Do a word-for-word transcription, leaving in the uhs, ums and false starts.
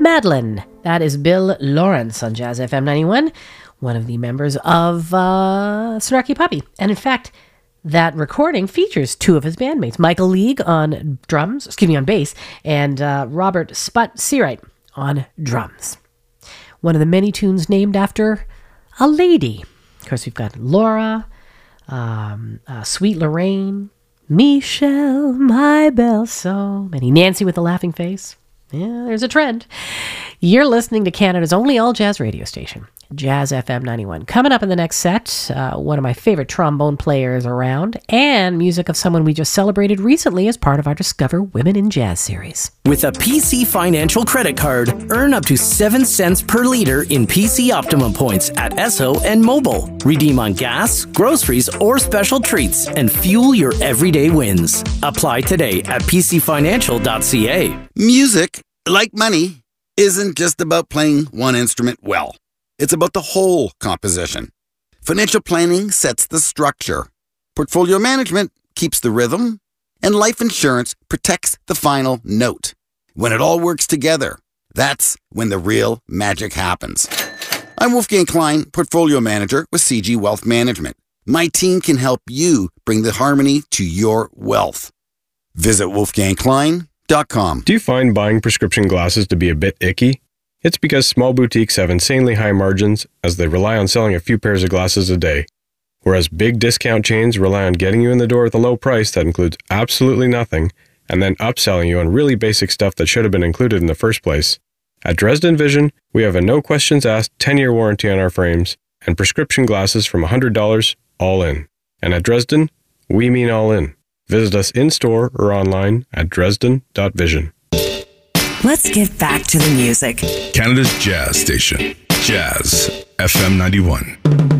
Madeline. That is Bill Lawrence on Jazz F M ninety-one, one of the members of uh, Snarky Puppy. And in fact, that recording features two of his bandmates, Michael League on drums, excuse me, on bass, and uh, Robert Sput Seawright on drums. One of the many tunes named after a lady. Of course, we've got Laura, um, uh, Sweet Lorraine, Michelle, My Belle, so many. Nancy with the laughing face. Yeah, there's a trend. You're listening to Canada's only all-jazz radio station, Jazz F M ninety-one. Coming up in the next set, uh, one of my favorite trombone players around, and music of someone we just celebrated recently as part of our Discover Women in Jazz series. With a P C Financial credit card, earn up to seven cents per liter in P C Optimum points at Esso and Mobile. Redeem on gas, groceries, or special treats, and fuel your everyday wins. Apply today at p c financial dot c a. Music, like money, isn't just about playing one instrument well. It's about the whole composition. Financial planning sets the structure. Portfolio management keeps the rhythm. And life insurance protects the final note. When it all works together, that's when the real magic happens. I'm Wolfgang Klein, Portfolio Manager with C G Wealth Management. My team can help you bring the harmony to your wealth. Visit wolfgang klein dot com. Do you find buying prescription glasses to be a bit icky? It's because small boutiques have insanely high margins as they rely on selling a few pairs of glasses a day, whereas big discount chains rely on getting you in the door with a low price that includes absolutely nothing and then upselling you on really basic stuff that should have been included in the first place. At Dresden Vision, we have a no questions asked ten-year warranty on our frames and prescription glasses from one hundred dollars all in. And at Dresden, we mean all in. Visit us in-store or online at dresden dot vision. Let's get back to the music. Canada's Jazz Station, Jazz F M ninety-one.